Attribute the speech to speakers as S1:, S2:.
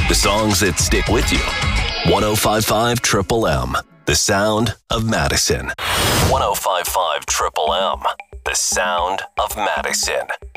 S1: The songs that stick with you. 105.5 Triple M, the sound of Madison. 105.5 Triple M, the sound of Madison.